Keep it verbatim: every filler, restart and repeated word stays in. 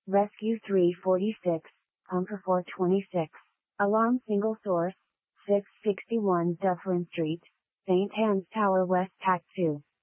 Rescue three forty-six, Pumper four twenty-six. Alarm single source, six sixty-one Dufferin Street, Saint Anne's Tower West Tac two.